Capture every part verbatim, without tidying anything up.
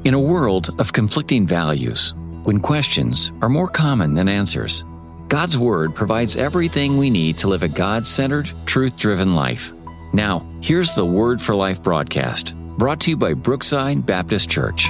In a world of conflicting values, when questions are more common than answers, God's Word provides everything we need to live a God-centered, truth-driven life. Now, here's the Word for Life broadcast, brought to you by Brookside Baptist Church.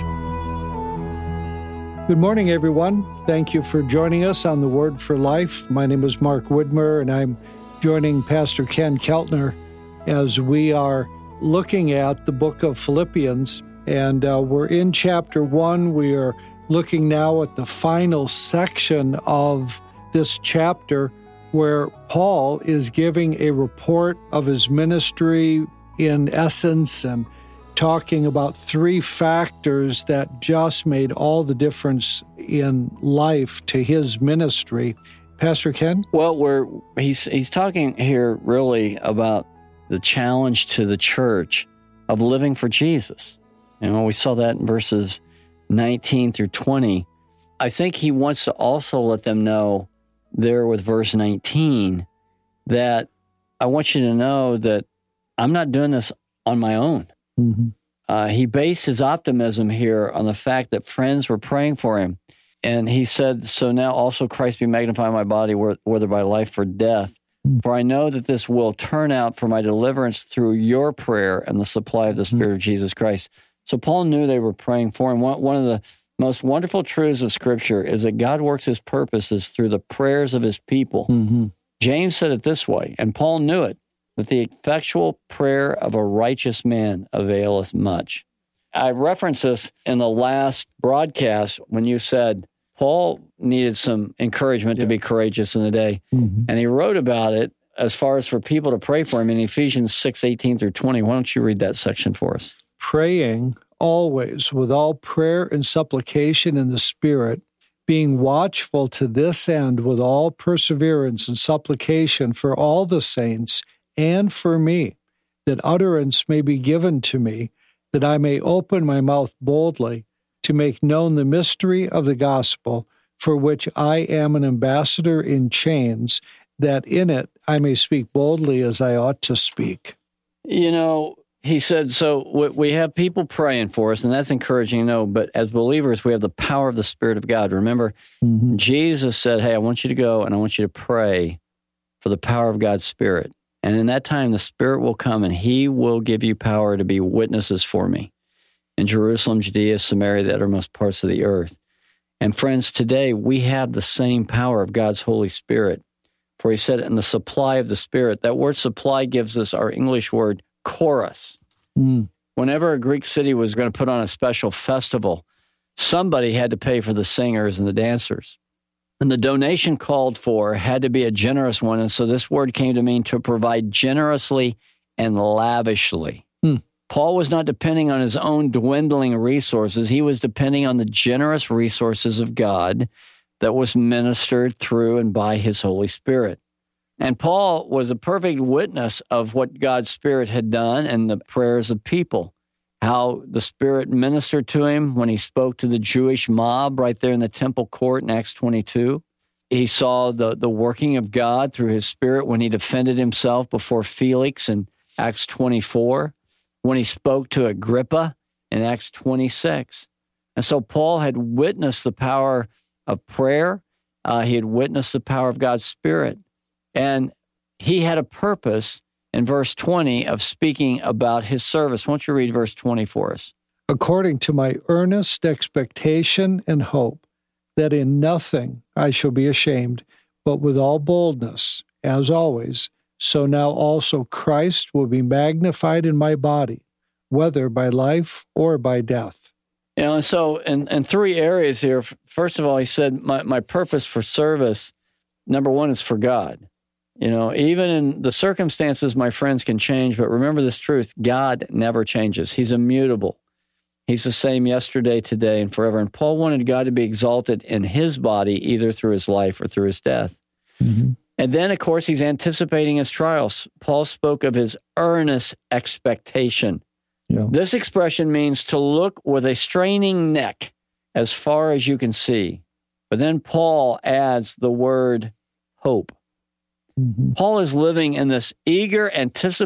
Good morning, everyone. Thank you for joining us on the Word for Life. My name is Mark Widmer, and I'm joining Pastor Ken Keltner as we are looking at the book of Philippians. And uh, we're in chapter one. We are looking now at the final section of this chapter where Paul is giving a report of his ministry in essence and talking about three factors that just made all the difference in life to his ministry. Pastor Ken? Well, we're he's he's talking here really about the challenge to the church of living for Jesus. You know, we saw that in verses nineteen through twenty. I think he wants to also let them know there with verse nineteen that I want you to know that I'm not doing this on my own. Mm-hmm. Uh, he based his optimism here on the fact that friends were praying for him. And he said, so now also Christ be magnified in my body, whether by life or death. Mm-hmm. For I know that this will turn out for my deliverance through your prayer and the supply of the Spirit mm-hmm. of Jesus Christ. So Paul knew they were praying for him. One, one of the most wonderful truths of Scripture is that God works his purposes through the prayers of his people. Mm-hmm. James said it this way, and Paul knew it, that the effectual prayer of a righteous man availeth much. I referenced this in the last broadcast when you said Paul needed some encouragement yeah. to be courageous in the day. Mm-hmm. And he wrote about it as far as for people to pray for him in Ephesians six, eighteen through twenty. Why don't you read that section for us? Praying always with all prayer and supplication in the Spirit, being watchful to this end with all perseverance and supplication for all the saints and for me, that utterance may be given to me, that I may open my mouth boldly to make known the mystery of the gospel, for which I am an ambassador in chains, that in it I may speak boldly as I ought to speak. You know, he said, so we have people praying for us, and that's encouraging to know, but as believers, we have the power of the Spirit of God. Remember, mm-hmm. Jesus said, hey, I want you to go and I want you to pray for the power of God's Spirit. And in that time, the Spirit will come and he will give you power to be witnesses for me in Jerusalem, Judea, Samaria, the uttermost parts of the earth. And friends, today we have the same power of God's Holy Spirit. For he said, in the supply of the Spirit, that word supply gives us our English word chorus. Mm. Whenever a Greek city was going to put on a special festival, somebody had to pay for the singers and the dancers. And the donation called for had to be a generous one. And so this word came to mean to provide generously and lavishly. Mm. Paul was not depending on his own dwindling resources. He was depending on the generous resources of God that was ministered through and by his Holy Spirit. And Paul was a perfect witness of what God's Spirit had done and the prayers of people, how the Spirit ministered to him when he spoke to the Jewish mob right there in the temple court in Acts twenty-two. He saw the, the working of God through his Spirit when he defended himself before Felix in Acts twenty-four, when he spoke to Agrippa in Acts twenty-six. And so Paul had witnessed the power of prayer. Uh, he had witnessed the power of God's Spirit. And he had a purpose in verse twenty of speaking about his service. Why don't you read verse twenty for us? According to my earnest expectation and hope, that in nothing I shall be ashamed, but with all boldness, as always, so now also Christ will be magnified in my body, whether by life or by death. You know, and so in, in three areas here, first of all, he said, my, my purpose for service, number one, is for God. You know, even in the circumstances, my friends, can change, but remember this truth, God never changes. He's immutable. He's the same yesterday, today, and forever. And Paul wanted God to be exalted in his body, either through his life or through his death. Mm-hmm. And then, of course, he's anticipating his trials. Paul spoke of his earnest expectation. Yeah. This expression means to look with a straining neck as far as you can see. But then Paul adds the word hope. Mm-hmm. Paul is living in this eager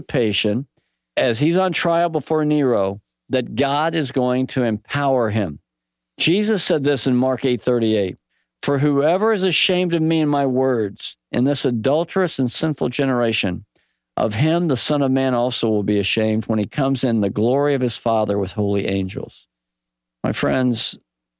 anticipation as he's on trial before Nero that God is going to empower him. Jesus said this in Mark eight thirty-eight, "For whoever is ashamed of me and my words in this adulterous and sinful generation, of him the Son of Man also will be ashamed when he comes in the glory of his Father with holy angels." My friends,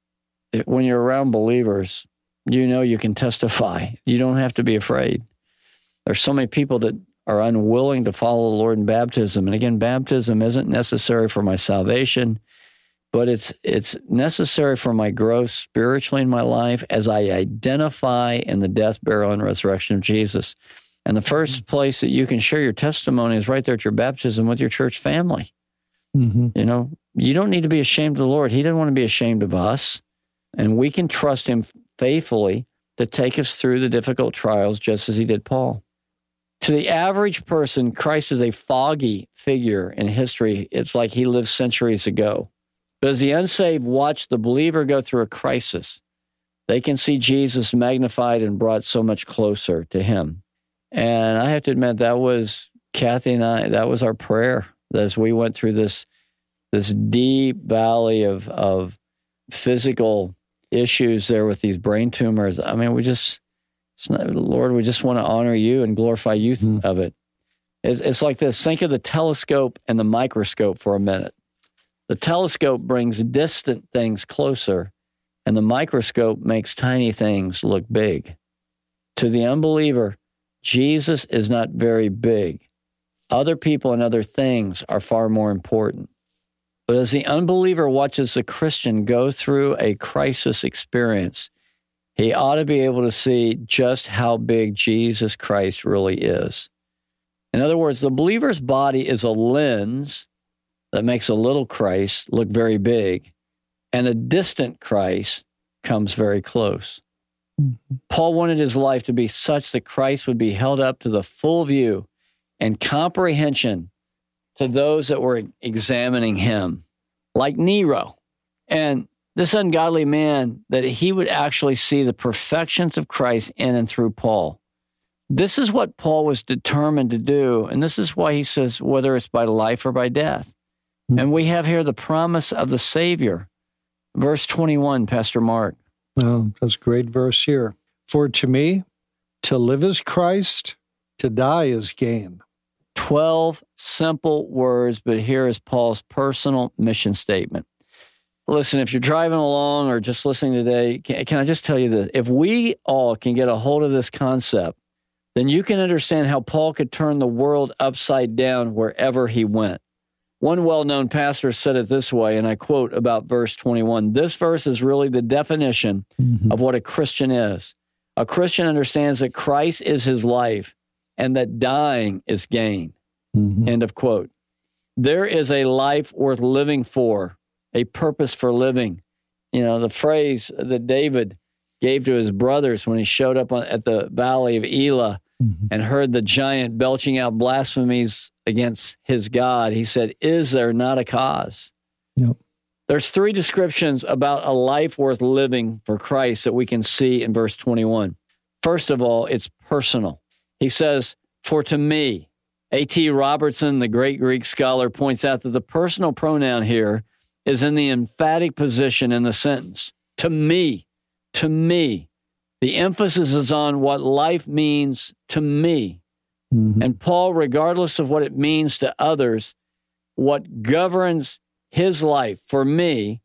when you're around believers, you know you can testify. You don't have to be afraid. There's so many people that are unwilling to follow the Lord in baptism. And again, baptism isn't necessary for my salvation, but it's it's necessary for my growth spiritually in my life as I identify in the death, burial, and resurrection of Jesus. And the first place that you can share your testimony is right there at your baptism with your church family. Mm-hmm. You know, you don't need to be ashamed of the Lord. He doesn't want to be ashamed of us. And we can trust him faithfully to take us through the difficult trials, just as he did Paul. To the average person, Christ is a foggy figure in history. It's like he lived centuries ago. But as the unsaved watch the believer go through a crisis, they can see Jesus magnified and brought so much closer to him. And I have to admit, that was Kathy and I, that was our prayer as we went through this, this deep valley of, of physical issues there with these brain tumors. I mean, we just, it's not, Lord, we just want to honor you and glorify you mm. of it. It's, it's like this. Think of the telescope and the microscope for a minute. The telescope brings distant things closer, and the microscope makes tiny things look big. To the unbeliever, Jesus is not very big. Other people and other things are far more important. But as the unbeliever watches the Christian go through a crisis experience, he ought to be able to see just how big Jesus Christ really is. In other words, the believer's body is a lens that makes a little Christ look very big, and a distant Christ comes very close. Mm-hmm. Paul wanted his life to be such that Christ would be held up to the full view and comprehension to those that were examining him, like Nero. And this ungodly man, that he would actually see the perfections of Christ in and through Paul. This is what Paul was determined to do, and this is why he says, whether it's by life or by death. Mm-hmm. And we have here the promise of the Savior. Verse twenty-one, Pastor Mark. Oh, that's a great verse here. "For to me, to live is Christ, to die is gain." Twelve simple words, but here is Paul's personal mission statement. Listen, if you're driving along or just listening today, can, can I just tell you this? If we all can get a hold of this concept, then you can understand how Paul could turn the world upside down wherever he went. One well-known pastor said it this way, and I quote about verse twenty-one, "This verse is really the definition mm-hmm. of what a Christian is. A Christian understands that Christ is his life and that dying is gain." Mm-hmm. End of quote. There is a life worth living for, a purpose for living. You know, the phrase that David gave to his brothers when he showed up on, at the valley of Elah mm-hmm. and heard the giant belching out blasphemies against his God, he said, "Is there not a cause?" Yep. There's three descriptions about a life worth living for Christ that we can see in verse twenty-one. First of all, it's personal. He says, "For to me," A T Robertson, the great Greek scholar, points out that the personal pronoun here is in the emphatic position in the sentence. To me, to me. The emphasis is on what life means to me. Mm-hmm. And Paul, regardless of what it means to others, what governs his life for me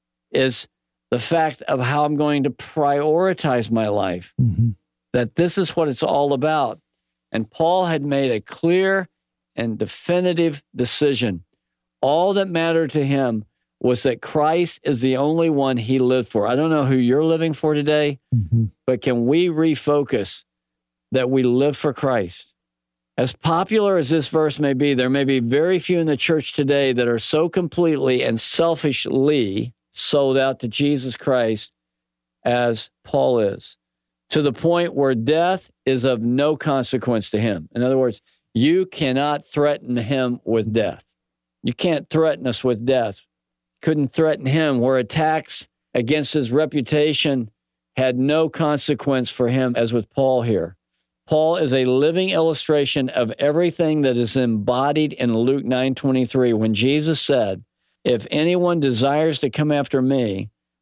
is the fact of how I'm going to prioritize my life, mm-hmm. that this is what it's all about. And Paul had made a clear and definitive decision. All that mattered to him was that Christ is the only one he lived for. I don't know who you're living for today, mm-hmm. but can we refocus that we live for Christ? As popular as this verse may be, there may be very few in the church today that are so completely and selfishly sold out to Jesus Christ as Paul is, to the point where death is of no consequence to him. In other words, you cannot threaten him with death. You can't threaten us with death. Couldn't threaten him, where attacks against his reputation had no consequence for him, as with Paul here. Paul is a living illustration of everything that is embodied in Luke nine twenty-three, when Jesus said, "If anyone desires to come after me,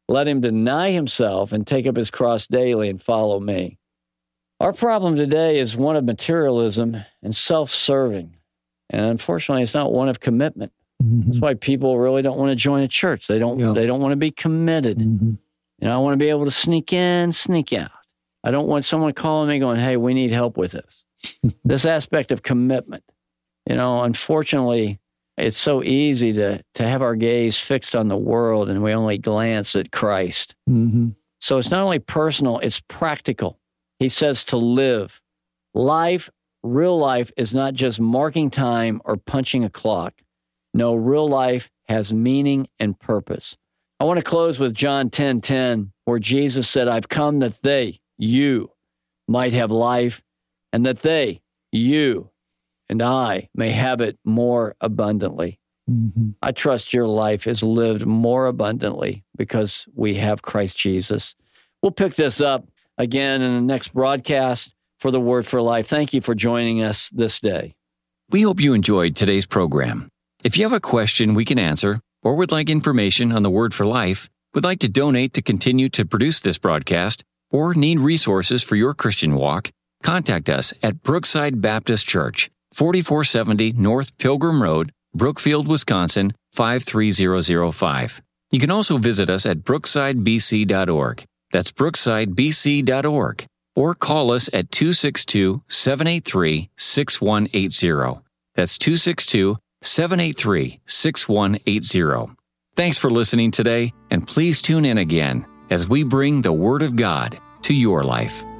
Let him deny himself and take up his cross daily and follow me. Our problem today is one of materialism and self-serving. And unfortunately, it's not one of commitment. Mm-hmm. That's why people really don't want to join a church. They don't, yeah. they don't want to be committed. Mm-hmm. You know, I want to be able to sneak in, sneak out. I don't want someone calling me going, hey, we need help with this. This aspect of commitment. You know, unfortunately, it's so easy to, to have our gaze fixed on the world and we only glance at Christ. Mm-hmm. So it's not only personal, it's practical. He says to live. Life, real life, is not just marking time or punching a clock. No, real life has meaning and purpose. I want to close with John ten ten, where Jesus said, I've come that they, you, might have life, and that they, you, and I may have it more abundantly. Mm-hmm. I trust your life is lived more abundantly because we have Christ Jesus. We'll pick this up again in the next broadcast for the Word for Life. Thank you for joining us this day. We hope you enjoyed today's program. If you have a question we can answer, or would like information on the Word for Life, would like to donate to continue to produce this broadcast, or need resources for your Christian walk, contact us at Brookside Baptist Church, forty-four seventy North Pilgrim Road, Brookfield, Wisconsin, five three zero zero five. You can also visit us at brookside b c dot org. That's brookside b c dot org. Or call us at two six two, seven eight three, six one eight zero. That's two six two, seven eight three, six one eight zero. Thanks for listening today, and please tune in again as we bring the Word of God to your life.